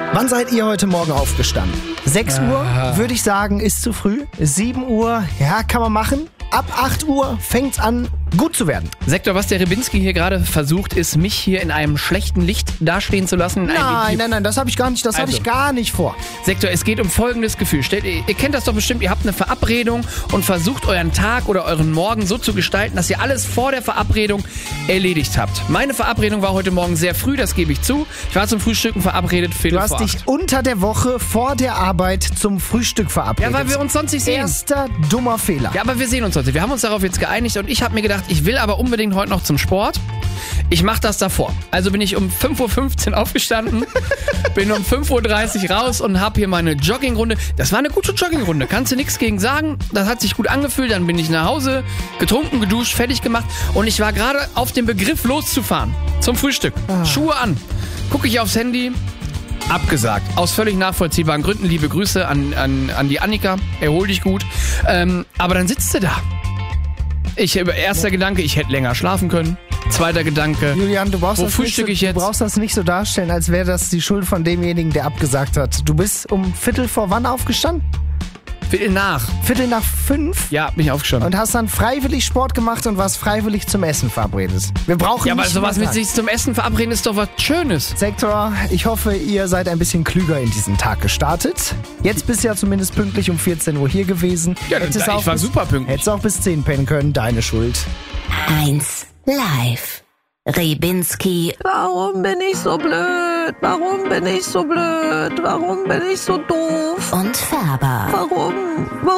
Wann seid ihr heute Morgen aufgestanden? 6 Uhr, würde ich sagen, ist zu früh. 7 Uhr, ja, kann man machen. Ab 8 Uhr fängt's an, gut zu werden. Sektor, was der Rybinski hier gerade versucht, ist, mich hier in einem schlechten Licht dastehen zu lassen. Nein, das habe ich gar nicht. Das habe ich gar nicht vor. Sektor, es geht um folgendes Gefühl. Ihr kennt das doch bestimmt, ihr habt eine Verabredung und versucht euren Tag oder euren Morgen so zu gestalten, dass ihr alles vor der Verabredung erledigt habt. Meine Verabredung war heute Morgen sehr früh, das gebe ich zu. Ich war zum Frühstücken verabredet, Du hast dich unter der Woche vor der Arbeit zum Frühstück verabredet. Ja, weil wir uns sonst nicht sehen. Erster dummer Fehler. Ja, aber wir sehen uns heute. Wir haben uns darauf jetzt geeinigt und ich habe mir gedacht, ich will aber unbedingt heute noch zum Sport. Ich mache das davor. Also bin ich um 5.15 Uhr aufgestanden, bin um 5.30 Uhr raus und habe hier meine Joggingrunde. Das war eine gute Joggingrunde, kannst du nichts gegen sagen. Das hat sich gut angefühlt. Dann bin ich nach Hause, getrunken, geduscht, fertig gemacht. Und ich war gerade auf dem Begriff loszufahren zum Frühstück. Schuhe an. Gucke ich aufs Handy. Abgesagt. Aus völlig nachvollziehbaren Gründen. Liebe Grüße an die Annika. Erhol dich gut. Aber dann sitzt du da. Erster Gedanke, ich hätte länger schlafen können. Zweiter Gedanke, Julian, du brauchst das nicht so darstellen, als wäre das die Schuld von demjenigen, der abgesagt hat. Du bist um 4:45 wann aufgestanden? 4:45? Ja, bin ich aufgestanden. Und hast dann freiwillig Sport gemacht und warst freiwillig zum Essen verabredet. Wir brauchen ja, aber nicht sowas mehr mit sich zum Essen verabreden ist doch was Schönes. Sektor, ich hoffe, ihr seid ein bisschen klüger in diesen Tag gestartet. Jetzt bist du ja zumindest pünktlich um 14 Uhr hier gewesen. Ja, ich war super pünktlich. Hättest auch bis 10 pennen können, deine Schuld. 1 Live. Rybinski. Warum bin ich so blöd? Warum bin ich so blöd? Warum bin ich so doof? Und Färber. Warum?